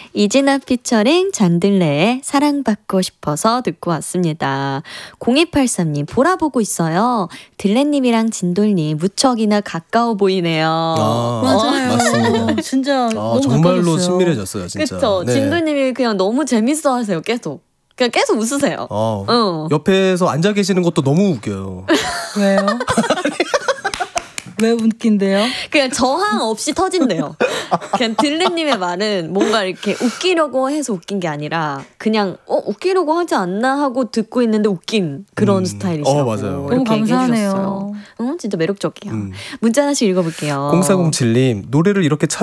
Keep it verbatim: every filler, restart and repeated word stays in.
이진아 피처링 잔들레의 사랑받고 싶어서 듣고 왔습니다. 공이팔삼 님 보라 보고 있어요. 들레님이랑 진돌님 무척이나 가까워 보이네요. 아, 맞아요. 맞습니다. 진짜 아, 너무 정말로 가까워졌어요. 친밀해졌어요, 진짜. 그쵸? 네. 진돌님이 그냥 너무 재밌어 하세요. 계속. 그냥 계속 웃으세요. 어, 어. 옆에서 앉아 계시는 것도 너무 웃겨요. 왜요? 왜 웃긴데요? 그냥 저항 없이 터진대요. 그냥 들레님의 말은 뭔가 이렇게 웃기려고 해서 웃긴 게 아니라 그냥 어 웃기려고 하지 않나 하고 듣고 있는데 웃긴 그런 음. 스타일이시라고. 어, 맞아요. 너무 이렇게 감사하네요. 얘기해주셨어요. 어, 진짜 매력적이야. 음. 문자 하나씩 읽어볼게요. 공사공칠 님 노래를 이렇게 참